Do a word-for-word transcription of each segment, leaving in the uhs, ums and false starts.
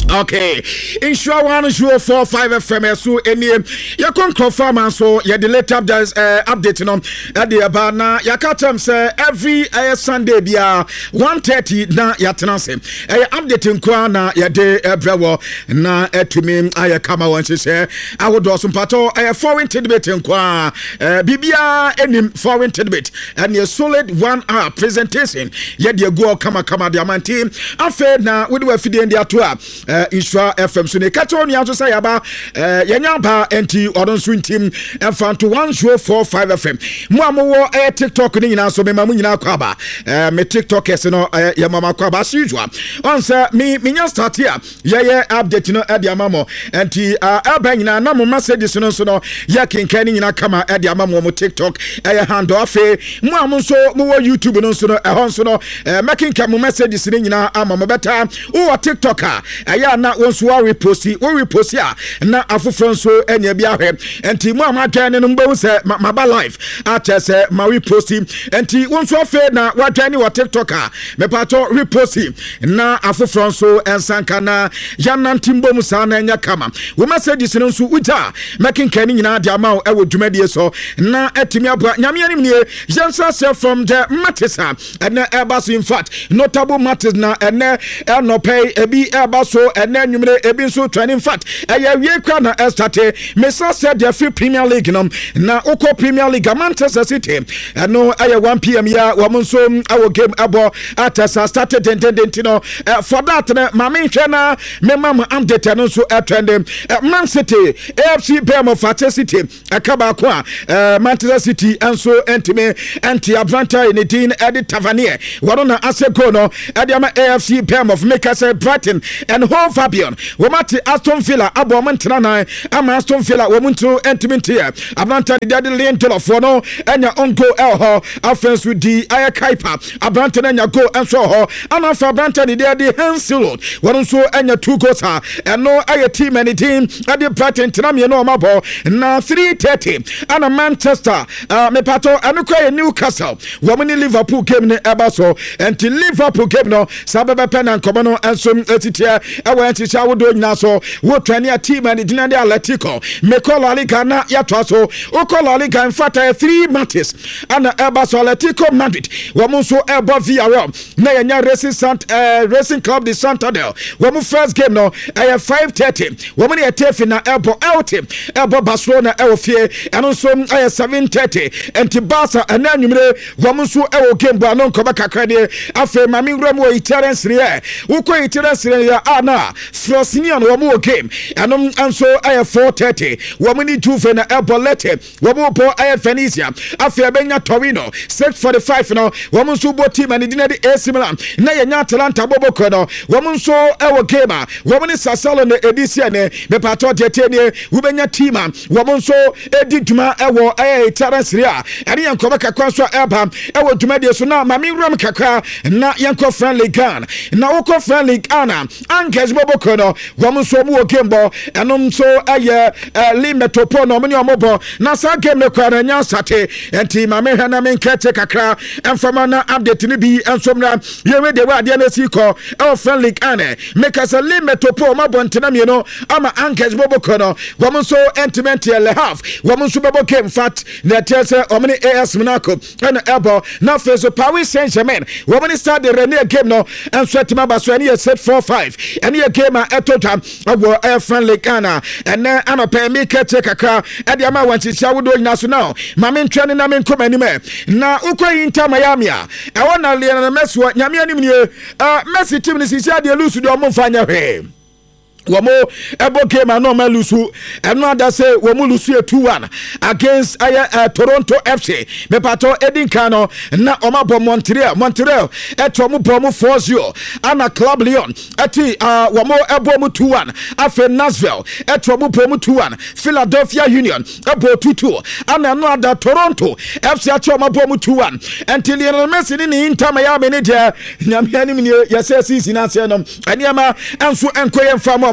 Okay, insure one zero four five F M so any you can confirm so you the later updates uh, update no at the about na you catch them say every uh, Sunday bia one thirty na ya tenase uh, update nkwa na ya de ebrewo na etumi aye kama wan say I would do some pato uh, foreign debate nkwa uh, bibia enim foreign debate and a solid one hour presentation ya de go kama kama diamanti afa na we do afide ndi ato a uh, Isra F M so ne kato ni aso say aba uh, yenya ba enti odon so ntim emfa to one zero four five F M mo amowo eh, TikTok ni nyina so me mamu nyina kwa ba uh, me TikTokers no uh, ya mama kwa ba as usual on say me me nya start here ye ye update no e dia mamo enti uh, aba nyina na mo messages no so no ya kenkan ni nyina kama e dia mamo mo TikTok e eh, hand off mo am so mo YouTube no so no e hon so no uh, making kam messages ni nyina ama mo beta o TikToker aya na wonso wa reposti wo reposti a na afoforo so enya bia hwe enti mo amadwan ne no mbo se maba live ate se ma reposti enti wonso afa na wadwan ne wa TikToker me pato reposti na afoforo so ensanka na yananti mbom sa na enya kama wo messages no so uja making kan nyina de ama e wo dwumadie so na etimi abua nyame anim ne yansa se from the matisa and abaso in fact notable matters na ene e no pay ebi abaso ene nwumre ebi so training fact eya wie kwa na estate mesa said the free Premier League no na oko Premier League Manchester City no eya one p m ya wo nso awo game abo atasa started intendent no for that na mama hwe na mema am update no so trend Man City A F C Bournemouth City akaba kwa Manchester City enso entime anti advantage in din edit Tavernier wano na ase go no ediama A F C Bournemouth make us Brighton and Hove Fabian womati Aston Villa abo mantena na ama Aston Villa womuntu entiment here abranta de de lane to for no enya ongo el ho offense with the aya kaipa abranta enya go enso ho ana fa abranta de de Hansel wonu so enya two goals ha eno aya team and team ade Brighton tena me no mabo na three thirty ana Manchester uh, me pato anukwa Newcastle womani Liverpool game ne eba so enti Liverpool game no sababa pen and komo no enso etitia ewa entitia wodo nyina so wo trani a team and dinande Atletico me call La Liga na ya to so o call La Liga in fact uh, three matches ana eba so Atletico Madrid womo so eba Villarreal na yenya Racing Sant uh, Racing Club de Santander womo first game no uh, five thirty womo ne tefi na eba out eba Barcelona e ofie eno so uh, seven thirty enti Barca ana nwumre womo so e game bo anon ko bakakra de afa mami ngrom wo Italian Serie A wo ko Italian Serie A ana Frosinone womo game anom anso ay four thirty womo ni Juve na Ebolete womo po ay Venezia afa benya Torino six forty-five no womo so bo team and dinade A C Milan na yenya Atalanta bobo ko no womo so e game a womo ni Sassuolo na edisia ne be pato de tene wo benya team a womo so edi duma e wo ay Italian Serie A ene yanko bakakwa so eba e wo duma de so na mami ngrom kakra na yanko friendly gan na woko friendly ana Angers bobo ko no womo so mu game bo enom so aye Limetropol no mani omobo na sa game ne kwa na nya sate enti mame hwa na menkete kakra emfama na update ni bi ensomna yewe de wa de na siko e friendly ana make us a Limetropol mabo ntena me no ama Angers bobo ko no womo so entiment le half womo so bobo game fat na tese omni A S Monaco and ebo na feso Paris Saint-Germain womo ni start the Rennes game no enso tima baso ani set four five ani game a etota obo a friendly kana and na anopa me kete kakra e de ama wanchicha wodo nyina so now mame ntwene na me nkoma ni me na ukwa Inter Miami a e wona Lionel Messi nyame anim nie Messi team ni sisi de lose do mo fanya hwe womo ebo game no ma lusu eno ada say womo lusu two one against uh, uh, Toronto F C me pato Edinka no na omabo Montreal Montreal eto mo bomo four zero ana Club Lyon eti uh, womo ebo mo two one afa Nashville eto mo bomo two one Philadelphia Union ebo two two ana no ada Toronto F C eto mo bomo two one until Lionel Messi ni Inter Miami ni dia nyame anim ni yese season ase no aniama enso enkoye mfa mo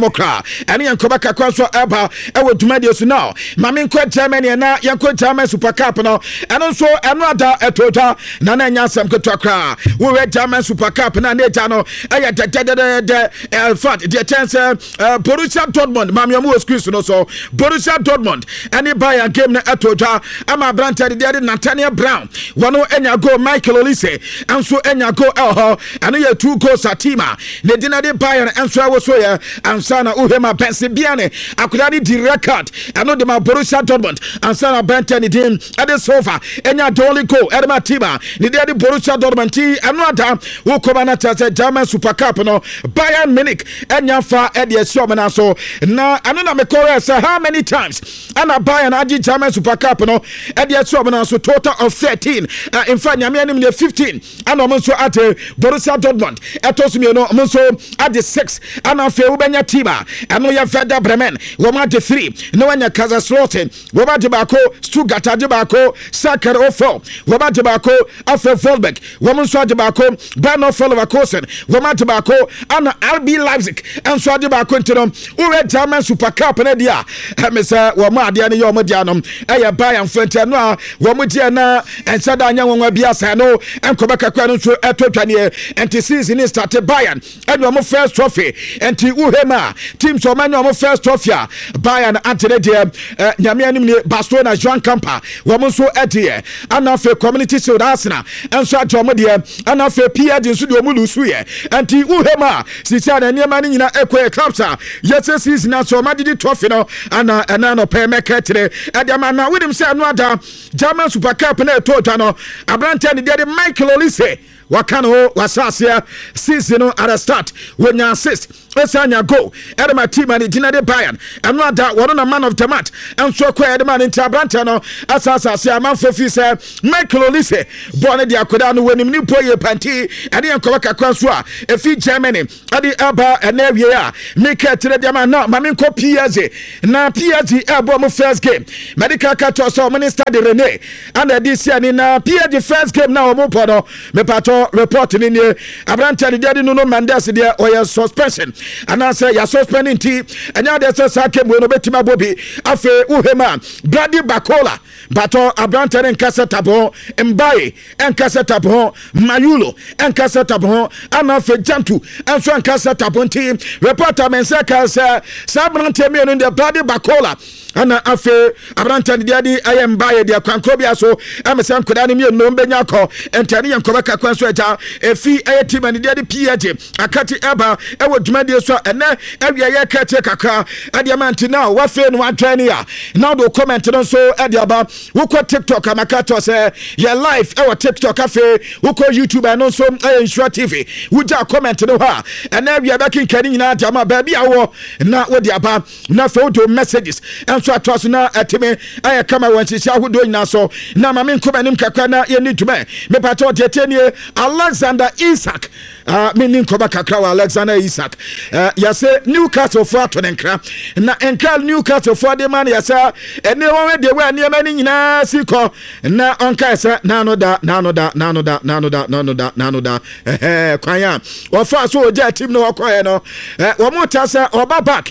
mokra ene yankoba kakwa so eba ewo dwumade so now mame nkwa Germany na yanko German Super Cup no eno so eno ada etota na na nya asem ketwa kra wo we German Super Cup na na no eya de de de de fat the chance Borussia Dortmund mame amu excuse no so Borussia Dortmund any Bayern game na etota ama branta de Nathaniel Brown wano enya go Michael Olise anso enya go elho eno ye two goals atima ne dinade Bayern anso awo so ye ansana uhema Pensibiane akudani di record eno de ma Borussia Dortmund ansana Benten din ade sofa enya dolly go edema tiba ne de Borussia Dortmund ti eno ada wo komana tase German Super Cup no Bayern Munich enya fa ede esio mena so na eno na me correct say how many times ana Bayern agi German Super Cup no ede esio mena so total of thirteen uh, in fact nyame anim ne fifteen ana omo so at Borussia Dortmund etosumi no omo so at the six ana fe wo benya tiba eno ya Werder Bremen wo ma de three no anya Kaiserslautern wo ba de bako Stuttgart de bako Schalke oh four wo ba de bako afa Wolfsburg wo mo so de bako Bayern Leverkusen wo ma de bako ana R B Leipzig en so de bako ntino wo German Super Cup na dia me say wo ma de ne yo mo dia no e ya Bayern front no a wo mo dia na en sada anya wonwa bia sa no enkoba kakwa no so etotwane enti season is start Bayern and wo mo first trophy enti uhema team so man wo first trophy Bayern antene de nyame anim ne Barcelona Joan Campa wo mo so ete ana fe community shield Arsenal enso ato mo de ana fe P S G nso de mo lusu ye enti uhema sisi na niam ani nyina ekwe clubs a yes season na so madidi trophy no ana ana no pay meketre adama na widim say no ada German Super Cup na etotwa no abrante ne de Michael Olise wakano wasasia season no at the start when you assist esanya go edema team and dinade Bayern and no that one na man of the match and so kwa edema nti abrante no asasa sia man fofi say Michael Olise born de akoda no wenim ni poye panti ade enkoba kakwa so a efi Germany ade aba na wie a make tire de man na mame ko P S G na P S G abo mo first game medical catch so minister de René and this year ni na P S G first game na omo podo me pato report ni ni abrante de de no no Mendes de oya suspension and I say ya suspending team and ya de say sake we no betima bobi afe uhema Brady Bacola bato abrante en kaseta bon mbaye en kaseta bon mayulo en kaseta bon ana fe jantu en so en kaseta bon team reporter men say ka say sabrante me no de Brady Bacola ana afe abrante de adi ayem baye de kwankobia so amesam koda ne me no benya ko entani yankoba kakwan so eja efi aye team and de adi P S G akati eba ewo dwumade so ene awia ye kete kakra adi amanti now wa fe no atwani a now do comment no so adi aba woko TikTok amakato say your life ewo TikTok afe woko YouTube no so aye Insure T V wuja comment no ha ene awia be kinkani nyina adi ama ba bia wo na wodi aba na fe do messages so atwaso na atime aye kama wanchisi ahodo nyina so na mame nkobanim kakra na ye ni dwuma me pato tetenie Alexander Isak ah uh, menin koba kakra wa Alexander Isak uh, ya say Newcastle for atonenkra na enkal Newcastle for de man ya say ene won de we aniema ni nyina siko na onka say na no da na no da na no da na no da na no da na no da eh kwanya o fa so oja team no okoye no eh wo mo ta say oba back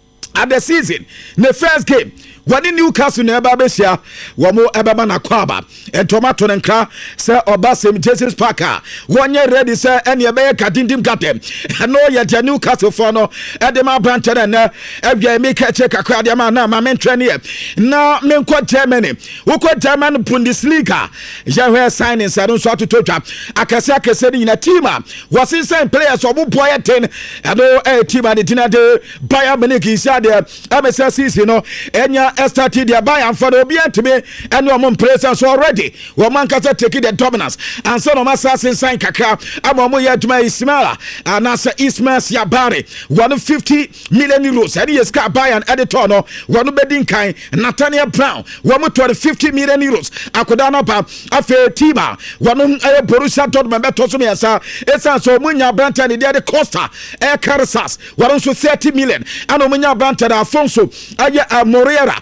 at the season the first game when Newcastle na eba besia wo mo eba na kwaba entomato nkra se obasem Jesus Parker wonye ready se ene ebe kadindim gatem no ye de Newcastle for no e de ma branch na na ebia me ka che kakra de ma na ma mentre ne na me nko Germany wo ko German Bundesliga ya we signing sa don so atototwa akase akase ni na team a was sign players obo boy ten no e team and dinner de Bayern Munich isa de amesa season no enya started their Bayern for the obi antime and no presence already wo man kasa take the dominance and so no assassin sign kakra amo mo yaduma Ismaila and as Ismail Yabare one hundred fifty million euros and yes ka Bayern editor no one bedin kan Nathaniel Brown one hundred fifty million euros akoda no ba afa team one Borussia Dortmund beto so me asa esa so munya branta de de Costa e Carisas one hundred thirty million and munya branta da Afonso aye Moreira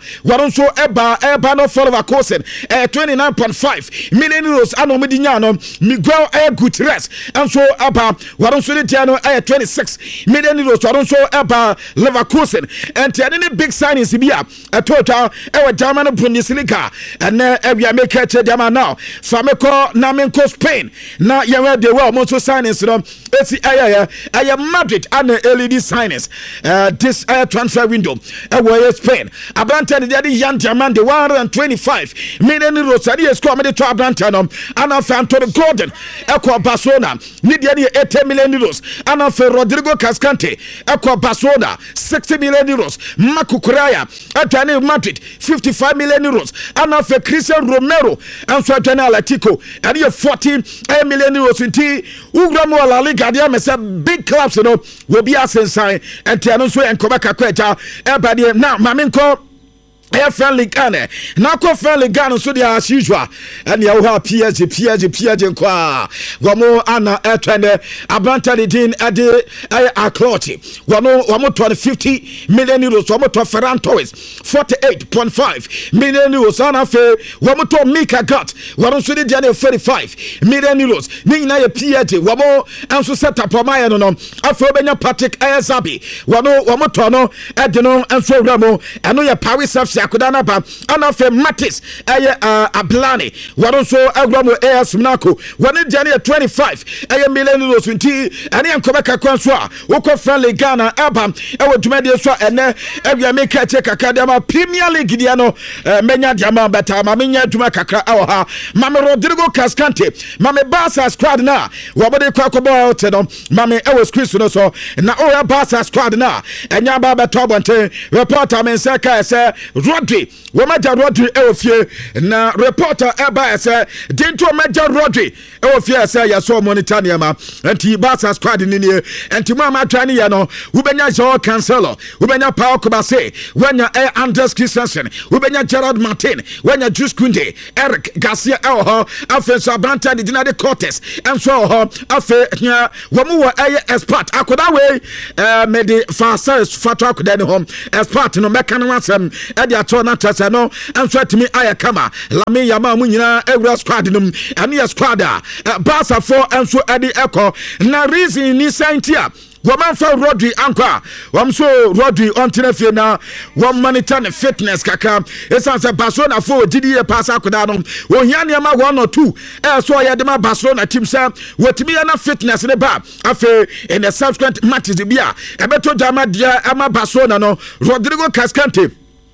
wɔn nso ɛba ɛba no follow Leverkusen ɛyɛ twenty-nine point five million euros ano wɔn di nya no Miguel ɛyɛ Gutierrez nso ɛba wɔn nso de tia no ɛyɛ twenty-six million euros wɔn nso ɛba Leverkusen ɛnti ɛne ne big signings bi a ɛtɔɔtɔ ɛwɔ German Bundesliga ɛnɛ ɛwia meka kyɛ diama now fameko na menko Spain na yɛwɛ de wɔ wɔn nso signings no esi ɛyɛ ɛyɛ Madrid and L E D signings uh, this uh, transfer window ɛwɔ Spain abrante de de Yan Diamant de one hundred twenty-five million euros ɛde score me de to abrante no ana Anthony Gordon ɛkɔ Barcelona ne de ne eighty million euros ana Rodrigo Cascante ɛkɔ Barcelona sixty million euros Marco Correa ɛtwa Madrid fifty-five million euros ana Christian Romero ɛnso ɛtwa ne Atletico ɛde forty million euros nti ugramo La Liga de amesa big clubs no will be asensan ɛnti ɛno nso ɛnkɔbɛ kakɔ ɛgya ɛba de na mamenkɔ ɛyɛ friendly Ghana na kɔ friendly Ghana so deɛ as usual ɛne ɛwɔ P S G P S G P S G nkɔ a wɔn ana ɛtwɛn abranta de din ɛde ɛyɛ aklɔti wɔn wɔn tɔ fifty million euros wɔn tɔ Ferran Torres forty-eight point five million euros ana afei wɔn tɔ Mika Gat wɔn nso de deɛ ne forty-five million euros ne nyinaa yɛ P S G wɔn nso set up wɔn ayɛ no no afei wɔbɛnya Patrick ɛyɛ Zabi wɔn wɔn tɔ no ɛde no nso wura mu ɛno yɛ Paris F C akudana ba ana fe Matis eye uh, Ablani wɔn nso agro mo A S Monaco wɔn de ne twenty-five eye million euros nti ene nkɔbɛka kwan so a wokɔ friendly Ghana aba ɛwɔ dwumadi so ene awia meka che kakra de ma Premier League dia no menya dia ma beta ma menya dwuma kakra ɛwɔ ha Mame Rodrigo Cascante Mame Barca squad na wɔbɛde kwa kɔbɔ out no Mame ɛwɔ squeeze no so na o Barca squad na enya ba beta bonte reporter men say ka say Rodri womaja Rodri ɛwɔ na reporter ɛba ɛsɛ dinto maja Rodri ɛwɔ fie ɛsɛ yɛsɔ monitor niema enti Barca squad ni nie enti mo ama twa ne yɛ no wobɛnya Joao Cancelo wobɛnya Pau Kobase wanya ɛ Andres Christensen wobɛnya Gerard Martin wanya Jules Koundé Eric Garcia ɛwɔ hɔ afei so Abranta de Dinade Cortes ɛnso ɛwɔ hɔ afei nya wɔn wɔ ɛyɛ expert akoda wei ɛɛ mede fasa fato akoda ne hɔ expert no mɛka no asɛm ɛde ato na tɛsɛ no ɛnso atimi ayɛ kama Lami Yama mu nyina ɛwura squad no ɛne yɛ squad a Barca for ɛnso ɛde ɛkɔ na reason ni santia woman for Rodri anka wam so Rodri on tenafie na wam monitor ne fitness kaka esan se Barcelona for gidi e pass akoda no ohia ne ma one or two e so ye de ma Barcelona team say wetimi na fitness ne ba afa in the subsequent matches bia e beto jama dia ama Barcelona no Rodrigo Cascante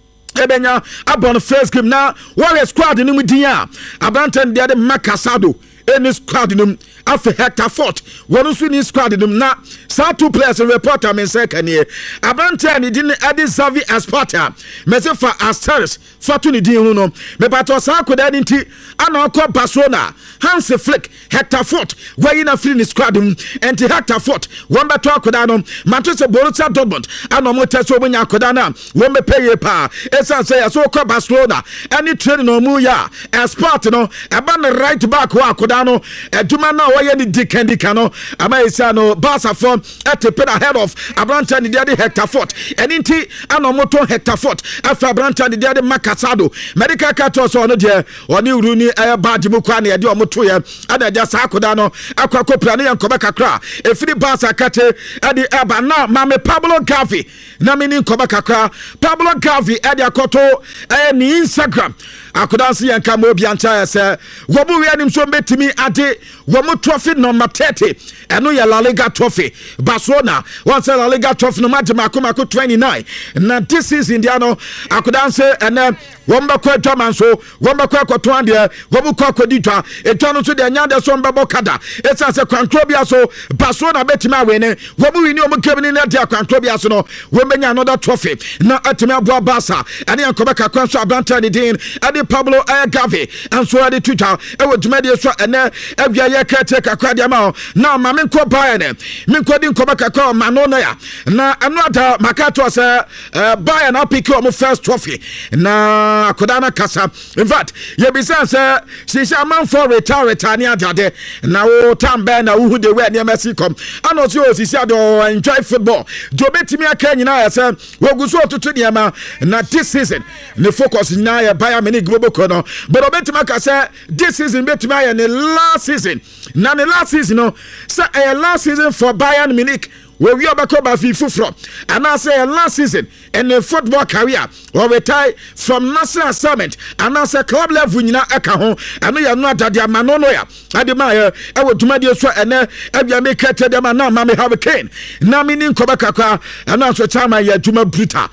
ebenya abon first game na warrior squad ni mu din a abantan dia de Macasado any squad num afa Hector Fort one so ni squad num na sa two players reporter men say kan here abantan ni din ade Xavi Esparta me say for Asteris fatu ni din hu no me pato sa koda ni nti ana akọ Barcelona Hans Flick Hector Fort why na free ni squad num enti Hector Fort one beto akoda no Manchester Borussia Dortmund ana mo teso obunya akoda na one be pay pa esan say so akọ Barcelona any training no mu ya Esparta no eba na right back wa akoda no eduma na woye ni dikendika no ama isa no Barca form etepe ahead of Abranta ni dia de Hector Fort eninti ana moto Hector Fort afa Abranta ni dia de Macasado medical carton so no de oni uruni e badge mu kwa na ye de omoto ye ada ja sa akoda no akwa kopra ne yankoba kakra efiri Barca kate ade eba na Mame Pablo Gavi na mini nkoba kakra Pablo Gavi ade akoto e ni Instagram akodansi yanka mo bi anta se wo bu wi anim so betimi ade wo mo trophy number thirty eno ya La Liga trophy Barcelona once La Liga trophy no match makoma ko twenty-nine na this season dia no akodansi ene wo mbakwa twaman so wo mbakwa akoto ande wo bu kwa akoditwa etwa no so de nya de so mbabo kada esa se kwantrobia so Barcelona betimi awene wo bu wi ni o mo kebini na de kwantrobia so no wo menya another trophy na atimi abo Barca ene yankobeka kwanso Abranta ni din ade wɔde Pablo Gavi nso wɔde Twitter ɛwɔ dwumadi so ɛnɛ ɛbia yɛ kɛte kakra de ama na ma me nkɔ Bayern me nkɔ di nkɔba kakra ma no na ya na ɛno ada makato sɛ Bayern apiki ɔmo first trophy na akoda na kasa in fact ye bisa sɛ sisi man for retire retire ne adade na wo tambe na wo de we ne Messi kom ano so sisi ado enjoy football do betimi aka nyina ya sɛ wo guso otutu ne ma na this season ne focus nyina ya Bayern Munich global kono but obetimi aka sɛ this season betimi ya ne last season na ne last season no sɛ eh, last season for Bayern Munich we we obako ba fi fufro and I say last season in the football career or retire from national assignment and I say club level nyina eka ho and you know that dia manono ya adema e wo dwumadi so ene e bia me kete dem na ma me have cane na me ni nkoba kakra and I so chama ya dwuma bruta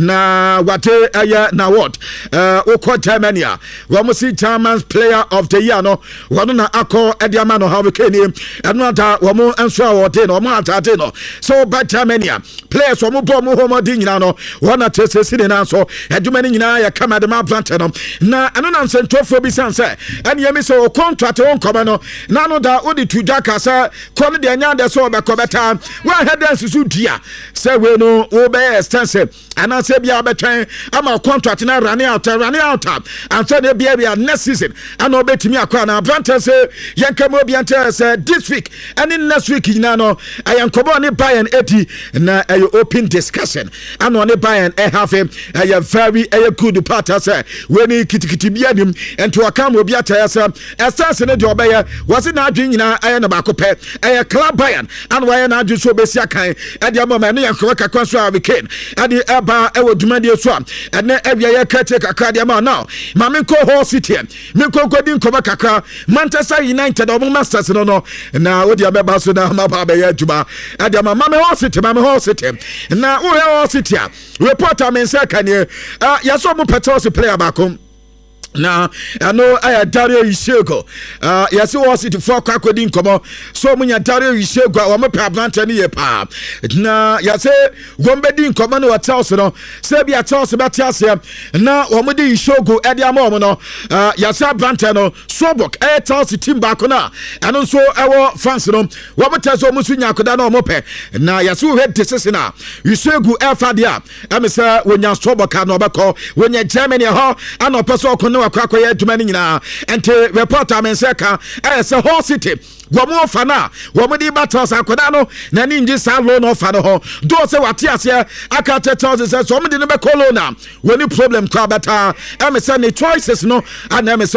na wate eye na what uh o Germany we mo see German player of the year no wono na akọ e dia ma no have cane and no that we mo enso award no mo atade no so by Germany players wo mo bo mo ho mo di nyina no wona tese sine na so adwuma ni nyina ya kama de ma plant no na eno na nsentofo bi sanse ene yemi so contract won koba no na no da odi tuja kasa kon de anya de so be kobeta wa headers su dia say we no wo be extensive ana say bia betwen ama contract na running out running out and say dey bia bia next season ana obetimi akwa na plant say yenkam obi ante say this week and next week nyina no ayankobo ne Bayern eighty na a open discussion and on the Bayern e have a very a good part say when kitikiti bianim and to account will be at say essence ne de obey was it na adwin nyina aye na ba ko pe e club Bayern and why na adwin so besia kan e de moment ne yankoba kakwa so we can and the eba e wodumadi so and na e bia ye kete kakra de ma now ma me ko Hull City me ko kodi nkoba kakra Manchester United o Masters no no na wo de abeba so na ma ba be ya djuma e de ma me Hull City ma me Hull City na wo Hull City reporter men say kan ye yaso mo petrol player back home na ano aya Dario Ishego uh yesi wo City for kwakodi nkomo so munya Dario Ishego wo mo pa brante ne ye pa na yesi gombedi nkomo no hotel so no se bia hotel be tiase na wo mo di Ishego e dia mo no uh yesi brante no Sobok e hotel team back na ano so ewo fans no wo mo teso mo sunya akoda na wo mo pe na yesi wo head decision na Ishego e fa dia e me se wonya Sobok na obekọ wonya Germany ho ana opeso okono akwakoye adwumani nyina ente reporter men seka eh se Hull City gomo fana gomo di battles akoda no na ninji sa lo no fa no ho do se wate ase aka thirty se so mo di no be kolona woni problem kwa beta e me se ne choices no ana me